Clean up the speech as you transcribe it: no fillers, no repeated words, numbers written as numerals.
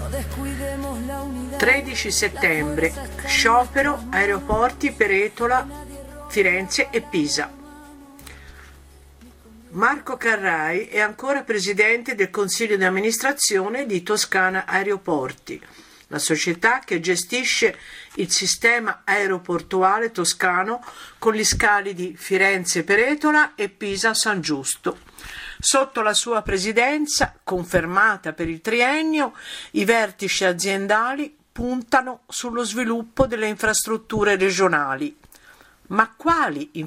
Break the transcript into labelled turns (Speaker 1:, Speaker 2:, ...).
Speaker 1: 13 settembre, sciopero, aeroporti Peretola, Firenze e Pisa. Marco Carrai è ancora presidente del consiglio di amministrazione di Toscana Aeroporti, la società che gestisce il sistema aeroportuale toscano con gli scali di Firenze Peretola e Pisa San Giusto. Sotto la sua presidenza, confermata per il triennio, i vertici aziendali puntano sullo sviluppo delle infrastrutture regionali. Ma quali